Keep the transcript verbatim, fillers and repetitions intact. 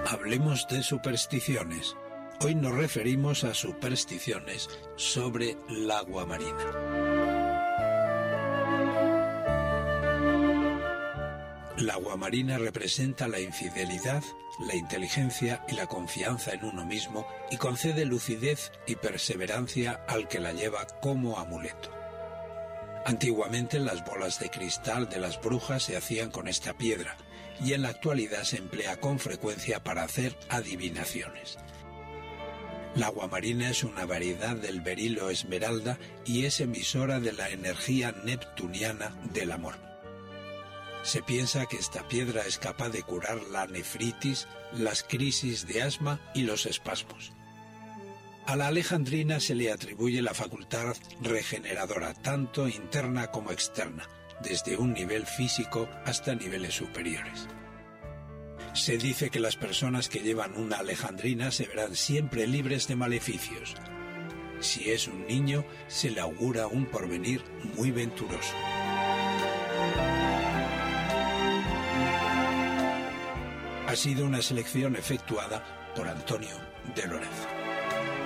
Hablemos de supersticiones. Hoy nos referimos a supersticiones sobre el agua marina. El agua marina representa la infidelidad, la inteligencia y la confianza en uno mismo y concede lucidez y perseverancia al que la lleva como amuleto. Antiguamente las bolas de cristal de las brujas se hacían con esta piedra y en la actualidad se emplea con frecuencia para hacer adivinaciones. El agua marina es una variedad del berilo esmeralda y es emisora de la energía neptuniana del amor. Se piensa que esta piedra es capaz de curar la nefritis, las crisis de asma y los espasmos. A la alejandrina se le atribuye la facultad regeneradora, tanto interna como externa, desde un nivel físico hasta niveles superiores. Se dice que las personas que llevan una alejandrina se verán siempre libres de maleficios. Si es un niño, se le augura un porvenir muy venturoso. Ha sido una selección efectuada por Antonio de Lorenzo.